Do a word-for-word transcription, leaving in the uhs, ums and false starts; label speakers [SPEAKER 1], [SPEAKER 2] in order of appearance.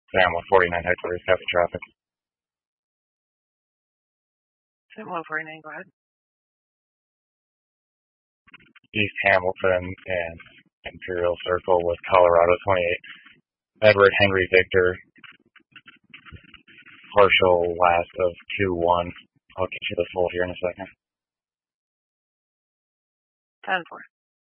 [SPEAKER 1] Sam one forty-nine headquarters, copy traffic.
[SPEAKER 2] Sam one forty-nine, go ahead.
[SPEAKER 1] East Hamilton and Imperial Circle with Colorado twenty-eight. Edward Henry Victor, partial last of two one. I'll get you the full here in a second.
[SPEAKER 2] ten four.